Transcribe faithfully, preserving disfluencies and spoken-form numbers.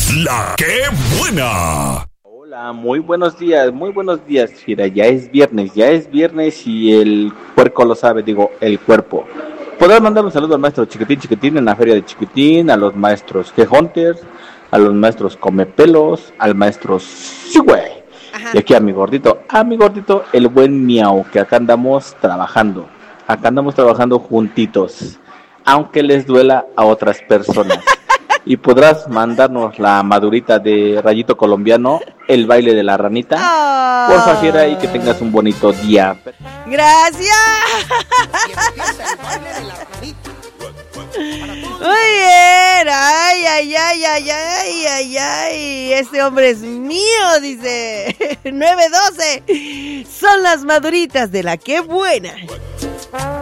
La que buena. Hola, muy buenos días, muy buenos días, Fira. Ya es viernes, ya es viernes y el puerco lo sabe, digo, el cuerpo. Podrás mandar un saludo al maestro Chiquitín Chiquitín en la feria de Chiquitín, a los maestros G-Hunters, a los maestros Comepelos, al maestro Sigüey. Y aquí a mi gordito, a mi gordito, el buen Miau, que acá andamos trabajando. Acá andamos trabajando juntitos, aunque les duela a otras personas. Y podrás mandarnos la madurita de Rayito Colombiano, el baile de la ranita. Oh. Porfa, Fiera, y que tengas un bonito día. Gracias. Muy bien. Ay, ay, ay, ay, ay, ay, ay. Este hombre es mío, dice. nueve doce. Son las maduritas de la que buena.